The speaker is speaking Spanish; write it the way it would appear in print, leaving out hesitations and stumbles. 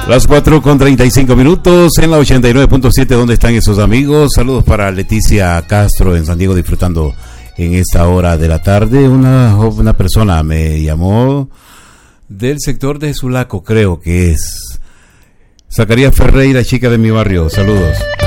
Las 4:35 en la 89.7. ¿Dónde están esos amigos? Saludos para Leticia Castro en San Diego, disfrutando en esta hora de la tarde. Una persona me llamó del sector de Sulaco, creo que es Zacarías Ferreira, chica de mi barrio. Saludos.